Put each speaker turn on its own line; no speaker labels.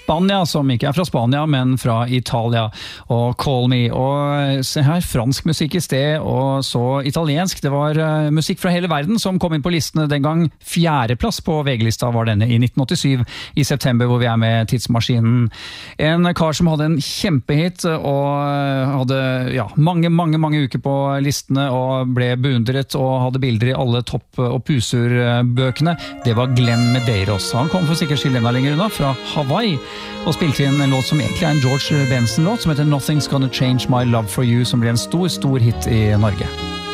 Spania, som ikke fra Spania, men fra Italia, og Call Me. Og se her, fransk musikk i sted, og så italiensk. Det var musikk fra hele verden som kom inn på listene den gang. 4. plass på VG-lista var denne i 1987, i september, hvor vi med tidsmaskinen. En kar som hadde en kjempehit, og hadde mange uker på listene, og ble beundret, og hadde bilder i alle topp- og puser-bøkene. Det var Glenn Medeiros. Han kom for sikkert skille enda lenger unna, fra Hawaii, og spilte inn en låt som egentlig en George Benson-låt, som heter Nothing's Gonna Change My Love For You, som ble en stor hit i Norge.